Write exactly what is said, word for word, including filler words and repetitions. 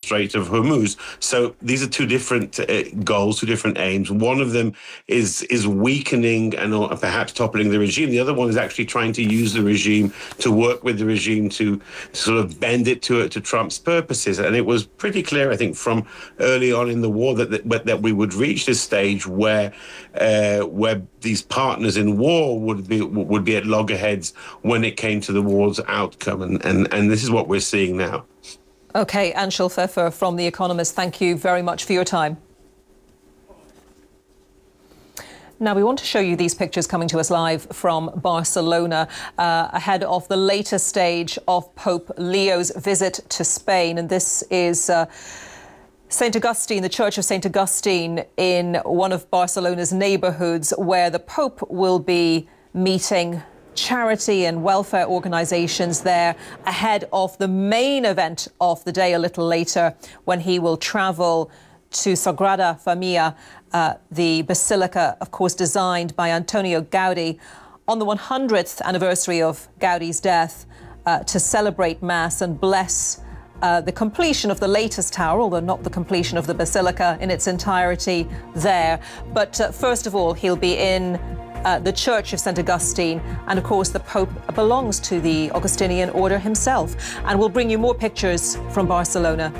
Strait of Hormuz. So these are two different uh, goals, two different aims. One of them is is weakening and or perhaps toppling the regime. The other one is actually trying to use the regime to work with the regime to, to sort of bend it to to Trump's purposes. And it was pretty clear, I think, from early on in the war that that, that we would reach this stage where uh, where these partners in war would be would be at loggerheads when it came to the war's outcome, and and, and this is what we're seeing now. Okay, Anshel Pfeffer from The Economist, thank you very much for your time. Now, we want to show you these pictures coming to us live from Barcelona uh, ahead of the later stage of Pope Leo's visit to Spain. And this is uh, Saint Augustine, the Church of Saint Augustine in one of Barcelona's neighborhoods, where the Pope will be meeting charity and welfare organizations there ahead of the main event of the day a little later, when he will travel to Sagrada Familia, uh, the basilica, of course, designed by Antonio Gaudi on the one hundredth anniversary of Gaudi's death, uh, to celebrate Mass and bless uh, the completion of the latest tower, although not the completion of the basilica in its entirety there. But uh, first of all, he'll be in Uh, the Church of Saint Augustine, and of course the Pope belongs to the Augustinian order himself. And we'll bring you more pictures from Barcelona